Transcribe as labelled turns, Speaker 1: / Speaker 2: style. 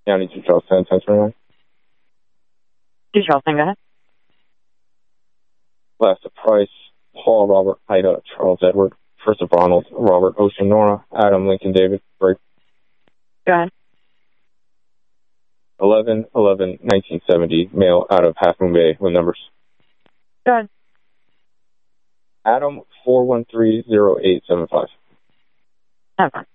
Speaker 1: County 2 Charles 10, 1029.
Speaker 2: 2 Charles 10, go ahead.
Speaker 1: Last of Price, Paul, Robert, Ida, Charles, Edward. First of Ronald, Robert, Ocean, Nora, Adam, Lincoln, David, break.
Speaker 2: Go ahead.
Speaker 1: 11/11/1970, mail out of Half Moon Bay with numbers.
Speaker 2: Go ahead.
Speaker 1: Adam 4130875.
Speaker 2: Have fun.